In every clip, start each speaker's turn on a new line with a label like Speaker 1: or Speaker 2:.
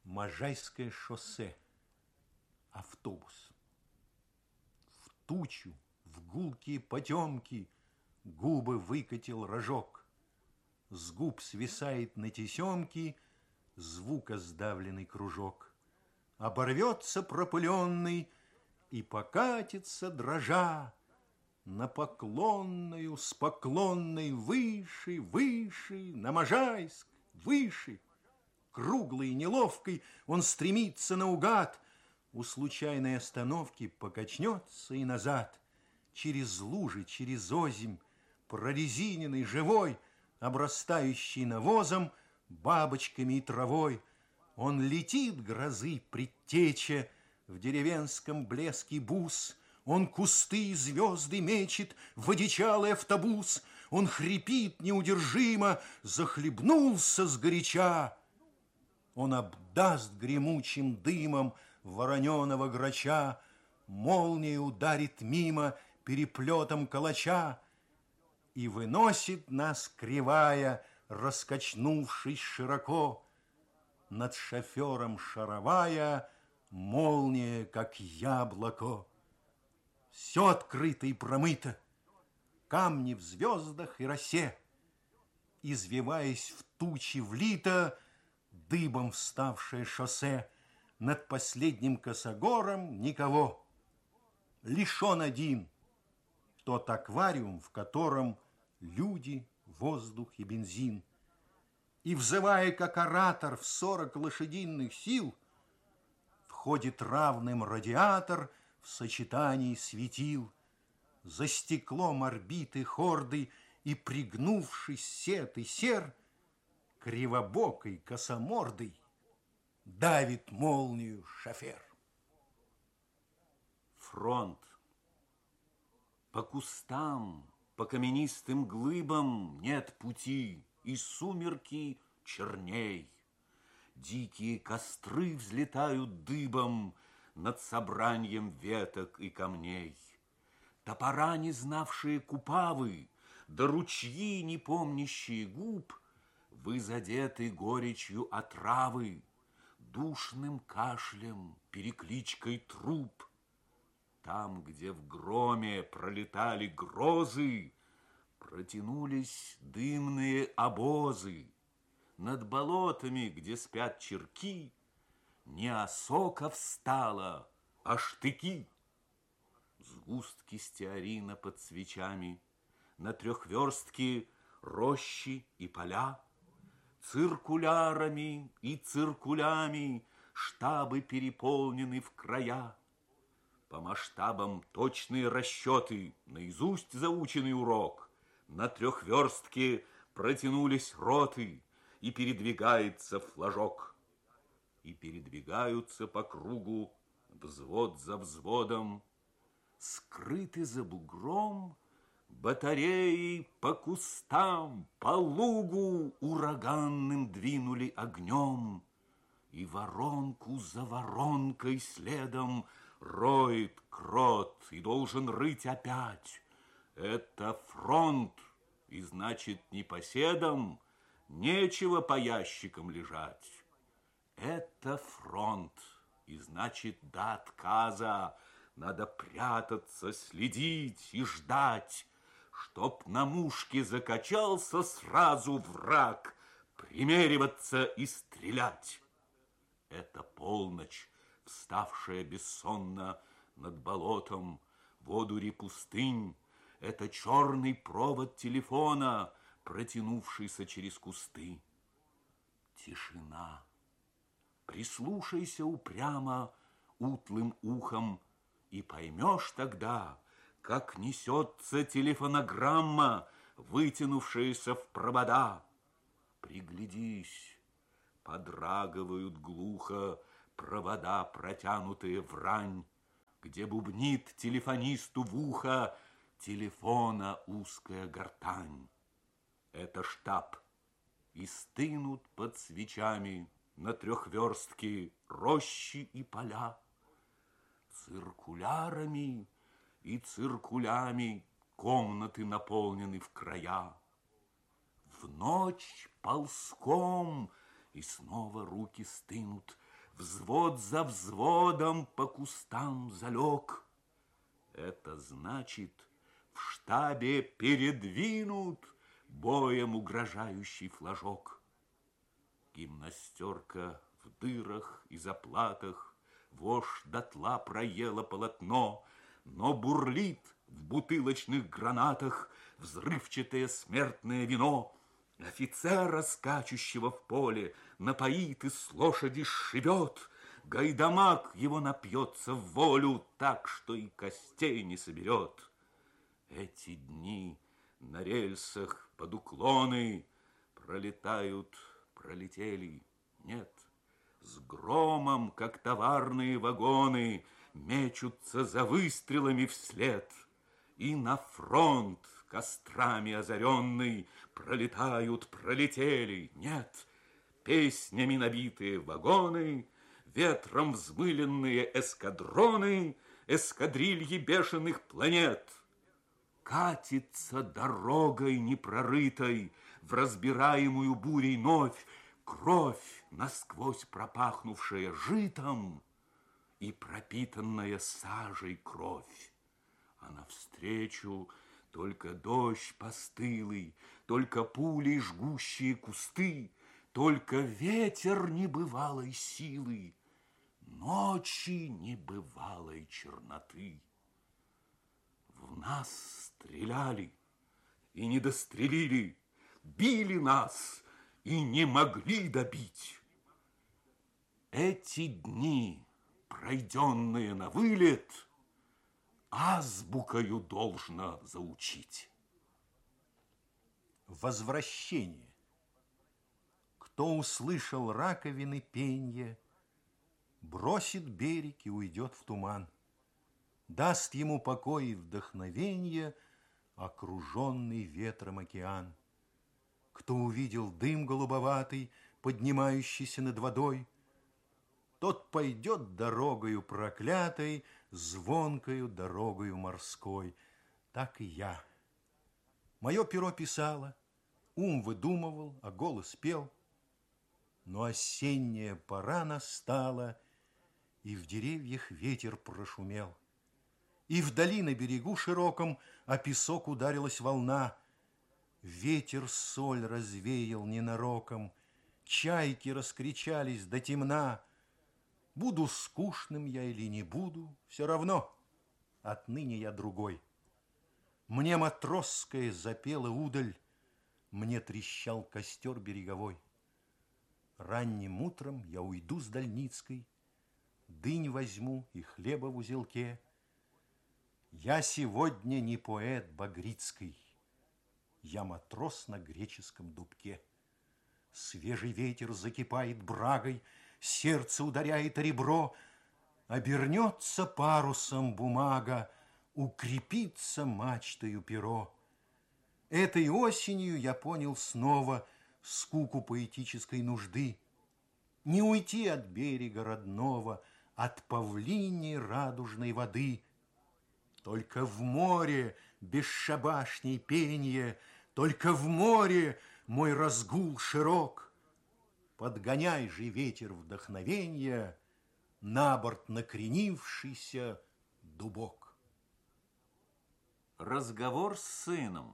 Speaker 1: Можайское шоссе. Автобус. В тучу, в гулкие потемки губы выкатил рожок. С губ свисает на тесемки звука сдавленный кружок. Оборвется пропыленный и покатится дрожа на поклонную, с поклонной выше, выше, на Можайск, выше. Круглый, неловкий, он стремится наугад, у случайной остановки покачнется и назад. Через лужи, через озимь, прорезиненный, живой, обрастающий навозом, бабочками и травой, он летит грозы предтеча в деревенском блеске бус. Он кусты и звезды мечет в одичалый автобус. Он хрипит неудержимо, захлебнулся сгоряча. Он обдаст гремучим дымом вороненого грача, молнией ударит мимо переплетом калача и выносит нас кривая, раскачнувшись широко. Над шофером шаровая молния, как яблоко. Все открыто и промыто, камни в звездах и росе. Извиваясь в тучи влито, дыбом вставшее шоссе. Над последним косогором никого. Лишь он один, тот аквариум, в котором люди, воздух и бензин. И, взывая как оратор в 40 лошадиных сил, входит равным радиатор в сочетании светил. За стеклом орбиты хорды и, пригнувшись сет и сер, кривобокой косомордой давит молнию шофер.
Speaker 2: Фронт. По кустам, по каменистым глыбам нет пути, и сумерки черней. Дикие костры взлетают дыбом над собраньем веток и камней. Топора, не знавшие купавы, да ручьи, не помнящие губ, вы задеты горечью отравы, душным кашлем, перекличкой труп. Там, где в громе пролетали грозы, протянулись дымные обозы. Над болотами, где спят черки, не осока встала, а штыки. Сгустки стеарина под свечами, на трехверстке рощи и поля. Циркулярами и циркулями штабы переполнены в края. По масштабам точные расчеты, наизусть заученный урок. На трехверстке протянулись роты, и передвигается флажок. И передвигаются по кругу взвод за взводом. Скрыты за бугром батареи по кустам, по лугу ураганным двинули огнем. И воронку за воронкой следом роет крот и должен рыть опять. Это фронт, и значит, непоседам нечего по ящикам лежать. Это фронт, и значит, до отказа надо прятаться, следить и ждать, чтоб на мушке закачался сразу враг, примериваться и стрелять. Это полночь, вставшая бессонно над болотом в одуре пустынь. Это черный провод телефона, протянувшийся через кусты. Тишина. Прислушайся упрямо утлым ухом, и поймешь тогда, как несется телефонограмма, вытянувшаяся в провода. Приглядись, подрагивают глухо провода, протянутые в рань, где бубнит телефонисту в ухо телефона узкая гортань. Это штаб, и стынут под свечами на трехверстке рощи и поля. Циркулярами и циркулями комнаты наполнены в края. В ночь ползком, и снова руки стынут взвод за взводом по кустам залег. Это значит, в штабе передвинут боем угрожающий флажок. Гимнастерка в дырах и заплатах, вошь дотла проела полотно, но бурлит в бутылочных гранатах взрывчатое смертное вино. Офицера, скачущего в поле, напоит и с лошади сшибет. Гайдамак его напьется в волю так, что и костей не соберет. Эти дни на рельсах под уклоны пролетают, пролетели, нет, с громом, как товарные вагоны, мечутся за выстрелами вслед. И на фронт, кострами озаренный, пролетают, пролетели, нет, песнями набитые вагоны, ветром взмыленные эскадроны, эскадрильи бешеных планет. Катится дорогой непрорытой в разбираемую бурей новь кровь, насквозь пропахнувшая житом и пропитанная сажей кровь. А навстречу только дождь постылый, только пули жгущие кусты, только ветер небывалой силы, ночи небывалой черноты. В нас стреляли и не дострелили, били нас и не могли добить. Эти дни, пройденные на вылет, азбукою должно заучить.
Speaker 1: Возвращение. Кто услышал раковины пенье, бросит берег и уйдет в туман. Даст ему покой и вдохновенье окруженный ветром океан. Кто увидел дым голубоватый, поднимающийся над водой, тот пойдет дорогою проклятой, звонкою дорогою морской. Так и я. Мое перо писало, ум выдумывал, а голос пел. Но осенняя пора настала, и в деревьях ветер прошумел. И вдали на берегу широком о песок ударилась волна. Ветер соль развеял ненароком, чайки раскричались до темна. Буду скучным я или не буду, все равно, отныне я другой. Мне матросская запела удаль, мне трещал костер береговой. Ранним утром я уйду с Дальницкой, дынь возьму и хлеба в узелке. Я сегодня не поэт Багрицкий, я матрос на греческом дубке. Свежий ветер закипает брагой, сердце ударяет о ребро, обернется парусом бумага, укрепится мачтою перо. Этой осенью я понял снова скуку поэтической нужды. Не уйти от берега родного, от павлиней радужной воды. Только в море бесшабашней пенье, только в море мой разгул широк. Подгоняй же ветер вдохновенья на борт накренившийся дубок.
Speaker 2: Разговор с сыном.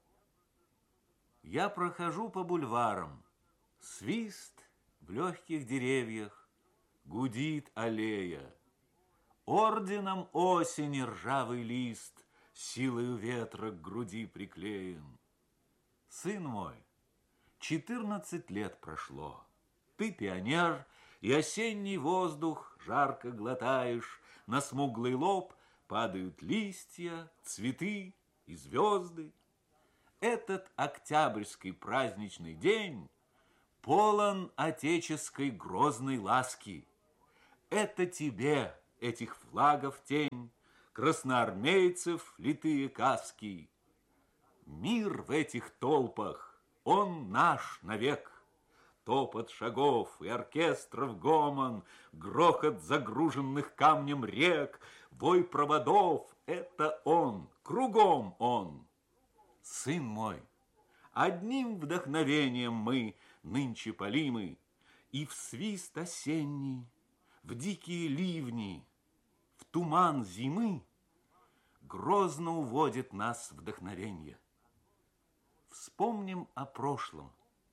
Speaker 2: Я прохожу по бульварам. Свист в легких деревьях, гудит аллея. Орденом осени ржавый лист силою ветра к груди приклеен. Сын мой, 14 лет прошло. Ты пионер, и осенний воздух жарко глотаешь. На смуглый лоб падают листья, цветы и звезды. Этот октябрьский праздничный день полон отеческой грозной ласки. Это тебе этих флагов тень, красноармейцев литые каски. Мир в этих толпах, он наш навек. Топот шагов и оркестров гомон, грохот загруженных камнем рек, вой проводов — это он, кругом он. Сын мой, одним вдохновением мы нынче полимы, и в свист осенний, в дикие ливни, в туман зимы грозно уводит нас вдохновенье. Вспомним о прошлом.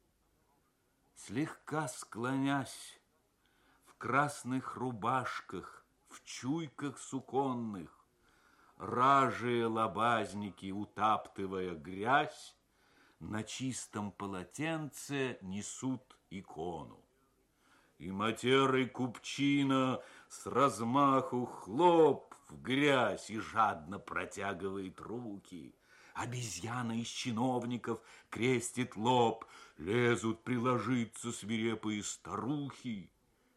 Speaker 2: Слегка склонясь, в красных рубашках, в чуйках суконных, ражие лобазники, утаптывая грязь, на чистом полотенце несут икону. И матерый купчина с размаху хлоп в грязь и жадно протягивает руки. Обезьяна из чиновников крестит лоб, лезут приложиться свирепые старухи.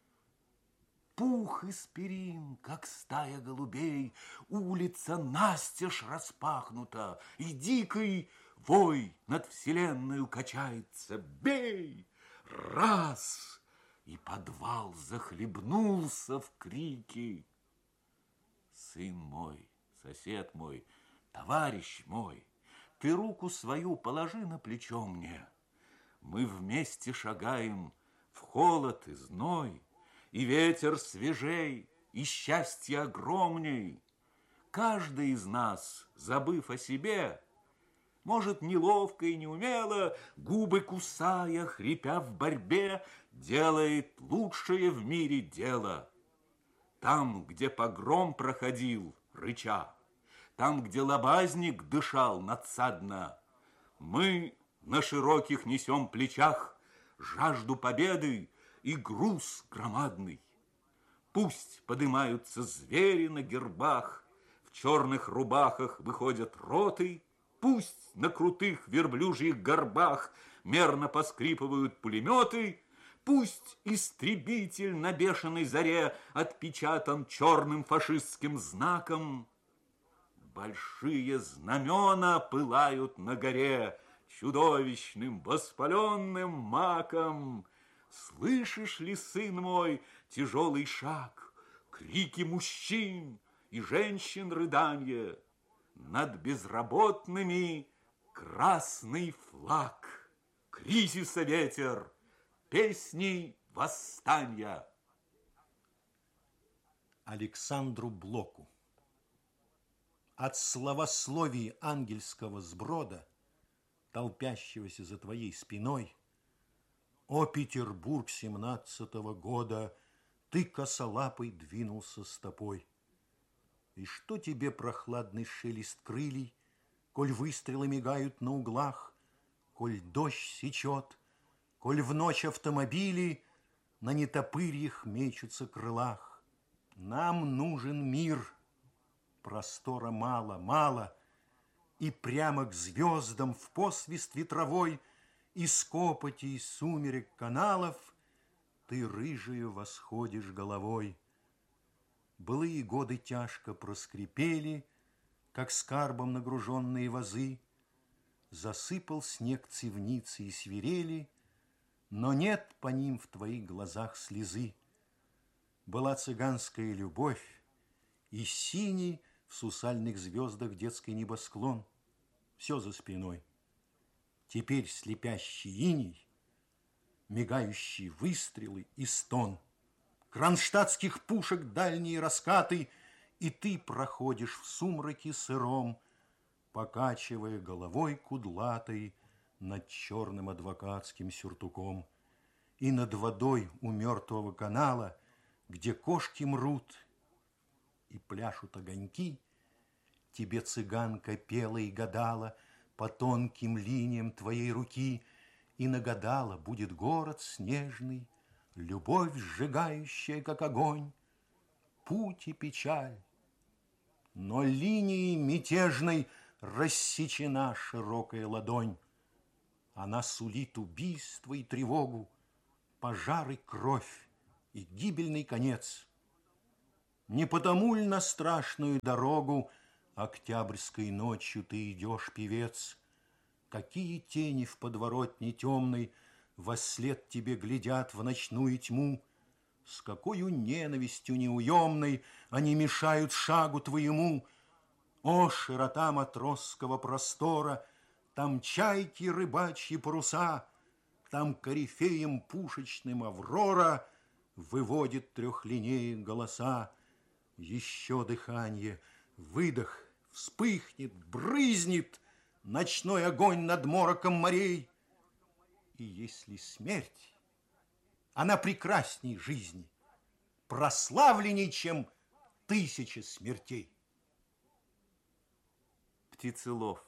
Speaker 2: Пух из перин, как стая голубей, улица настежь распахнута, и дикий вой над вселенную качается. Бей! Раз! И подвал захлебнулся в крике. Сын мой, сосед мой, товарищ мой, ты руку свою положи на плечо мне. Мы вместе шагаем в холод и зной, и ветер свежей, и счастье огромней. Каждый из нас, забыв о себе, может, неловко и неумело, губы кусая, хрипя в борьбе, делает лучшее в мире дело. Там, где погром проходил, рыча, там, где лобазник дышал надсадно, мы на широких несем плечах жажду победы и груз громадный. Пусть поднимаются звери на гербах, в черных рубахах выходят роты, пусть на крутых верблюжьих горбах мерно поскрипывают пулеметы, пусть истребитель на бешеной заре отпечатан черным фашистским знаком. Большие знамена пылают на горе чудовищным воспаленным маком. Слышишь ли, сын мой, тяжелый шаг, крики мужчин и женщин рыданье? Над безработными красный флаг, кризиса ветер, песни восстания.
Speaker 1: Александру Блоку. От словословий ангельского сброда, толпящегося за твоей спиной, о, Петербург 17-го года, ты косолапый двинулся стопой. И что тебе прохладный шелест крылий, коль выстрелы мигают на углах, коль дождь сечет, коль в ночь автомобили на нетопырьих мечутся крылах? Нам нужен мир, простора мало, мало, и прямо к звездам в посвист ветровой из копоти и сумерек каналов ты рыжею восходишь головой. Былые годы тяжко проскрипели, как скарбом нагруженные вазы. Засыпал снег цивницы и свирели, но нет по ним в твоих глазах слезы. Была цыганская любовь, и синий в сусальных звездах детский небосклон. Все за спиной. Теперь слепящий иней, мигающие выстрелы и стон. Кронштадтских пушек дальние раскаты, и ты проходишь в сумраке сыром, покачивая головой кудлатой над черным адвокатским сюртуком. И над водой у мертвого канала, где кошки мрут и пляшут огоньки, тебе цыганка пела и гадала по тонким линиям твоей руки, и нагадала: будет город снежный, любовь сжигающая, как огонь, путь и печаль. Но линией мятежной рассечена широкая ладонь. Она сулит убийство и тревогу, пожар и кровь, и гибельный конец. Не потому ль на страшную дорогу октябрьской ночью ты идешь, певец? Какие тени в подворотне темной вослед тебе глядят в ночную тьму? С какою ненавистью неуемной они мешают шагу твоему? О, широта матросского простора! Там чайки рыбачьи паруса, там корифеем пушечным Аврора выводит трехлинеек голоса. Еще дыхание, выдох, вспыхнет, брызнет ночной огонь над мороком морей. И если смерть, она прекрасней жизни, прославленней, чем 1000 смертей.
Speaker 2: Птицелов.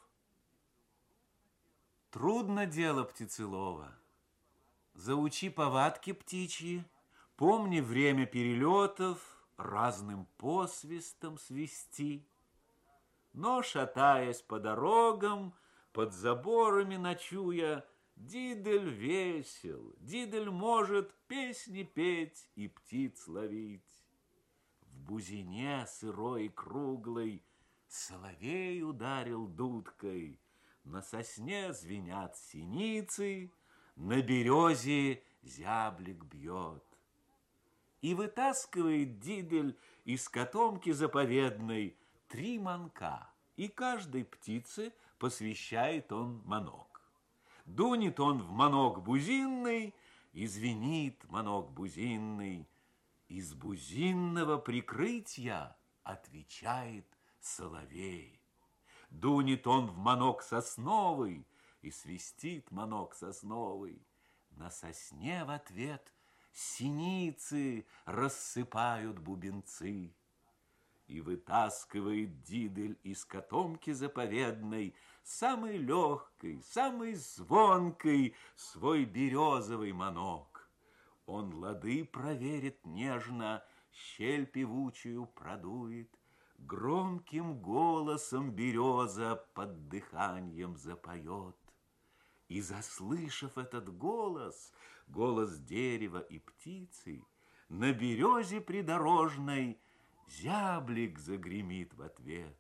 Speaker 2: Трудно дело птицелова. Заучи повадки птичьи, помни время перелетов, разным посвистом свисти. Но, шатаясь по дорогам, под заборами ночуя, дидель весел, дидель может песни петь и птиц ловить. В бузине сырой и круглой соловей ударил дудкой, на сосне звенят синицы, на березе зяблик бьет. И вытаскивает дидель из котомки заповедной 3 манка, и каждой птице посвящает он манок. Дунет он в манок бузинный, и звенит манок бузинный. Из бузинного прикрытия отвечает соловей. Дунет он в манок сосновый, и свистит манок сосновый. На сосне в ответ синицы рассыпают бубенцы. И вытаскивает дидель из котомки заповедной самый легкий, самый звонкий свой березовый манок. Он лады проверит нежно, щель певучую продует, громким голосом береза под дыханием запоет. И, заслышав этот голос, голос дерева и птицы, на березе придорожной зяблик загремит в ответ.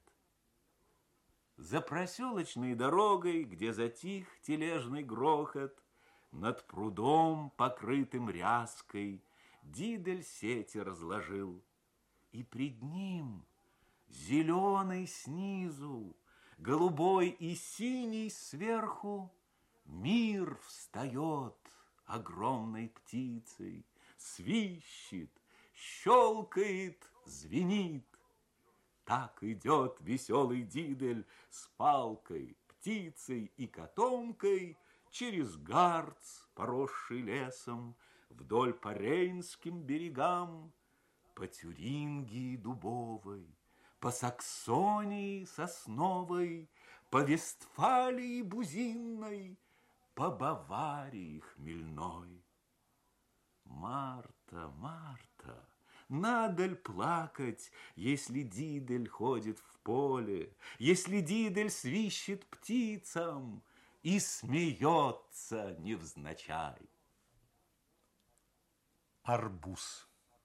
Speaker 2: За проселочной дорогой, где затих тележный грохот, над прудом, покрытым ряской, дидель сети разложил. И пред ним зеленый снизу, голубой и синий сверху, мир встает огромной птицей, свищет, щелкает, звенит. Так идет веселый дидель с палкой, птицей и котомкой через Гарц, поросший лесом, вдоль по Рейнским берегам, по Тюрингии дубовой, по Саксонии сосновой, по Вестфалии бузинной, по Баварии хмельной. Марта, Марта, надо ль плакать, если дидель ходит в поле, если дидель свищет птицам и смеется невзначай?
Speaker 1: Арбуз.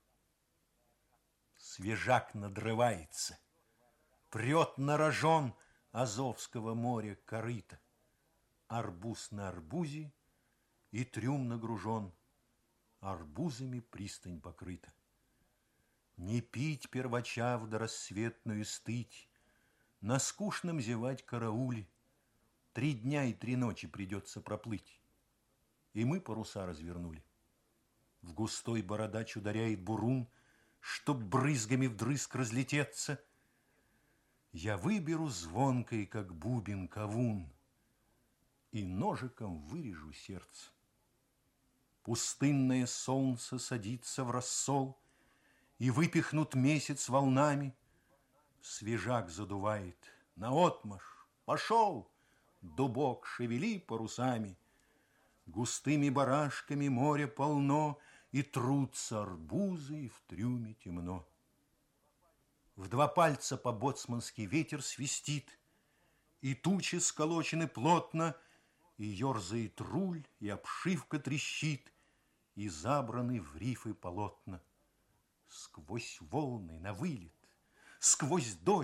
Speaker 1: Свежак надрывается, прет на рожон Азовского моря корыта. Арбуз на арбузе, и трюм нагружен, арбузами пристань покрыта. Не пить первача в дорассветную стыть, на скучном зевать карауле 3 дня и 3 ночи придется проплыть. И мы паруса развернули. В густой бородач ударяет бурун, чтоб брызгами вдрызг разлететься. Я выберу звонкой, как бубен, кавун, и ножиком вырежу сердце. Пустынное солнце садится в рассол, и выпихнут месяц волнами. Свежак задувает, наотмашь, пошел, дубок, шевели парусами. Густыми барашками море полно, и трутся арбузы, и в трюме темно. В 2 пальца по-боцмански ветер свистит, и тучи сколочены плотно, и ерзает руль, и обшивка трещит, и забраны в рифы полотна. Сквозь волны на вылет, сквозь дождь